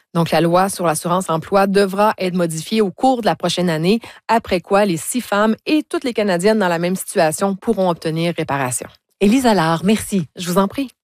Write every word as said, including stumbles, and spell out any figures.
Donc, la loi sur l'assurance-emploi devra être modifiée au cours de la prochaine année, après quoi les six femmes et toutes les Canadiennes dans la même situation pourront obtenir réparation. Élise Allard, merci. Je vous en prie.